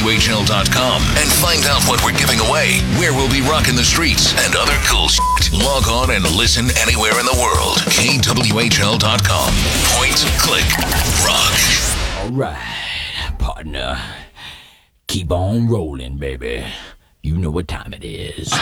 KWHL.com and find out what we're giving away, where we'll be rocking the streets, and other cool shit. Log on and listen anywhere in the world. KWHL.com. Point, click, rock. All right, partner. Keep on rolling, baby. You know what time it is.